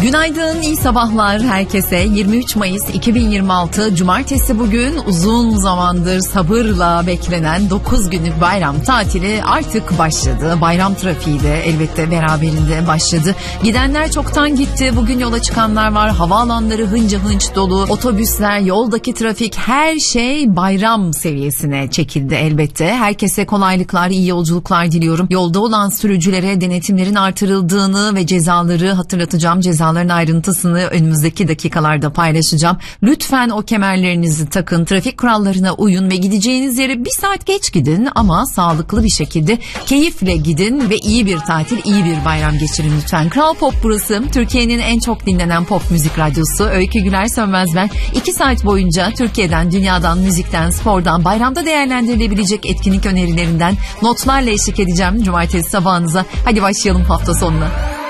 Günaydın, iyi sabahlar herkese. 23 Mayıs 2026 Cumartesi bugün. Uzun zamandır sabırla beklenen 9 günlük bayram tatili artık başladı. Bayram trafiği de elbette beraberinde başladı. Gidenler çoktan gitti. Bugün yola çıkanlar var. Havaalanları hınca hınç dolu. Otobüsler, yoldaki trafik, her şey bayram seviyesine çekildi elbette. Herkese kolaylıklar, iyi yolculuklar diliyorum. Yolda olan sürücülere denetimlerin artırıldığını ve cezaları hatırlatacağım. Cezaların ayrıntısını önümüzdeki dakikalarda paylaşacağım. Lütfen o kemerlerinizi takın, trafik kurallarına uyun ve gideceğiniz yere bir saat geç gidin ama sağlıklı bir şekilde keyifle gidin ve iyi bir tatil, iyi bir bayram geçirin lütfen. Kral Pop burası. Türkiye'nin en çok dinlenen pop müzik radyosu. Öykü Güler Sönmez ben. 2 saat boyunca Türkiye'den, dünyadan, müzikten, spordan, bayramda değerlendirilebilecek etkinlik önerilerinden notlarla eşlik edeceğim cumartesi sabahınıza. Hadi başlayalım hafta sonuna.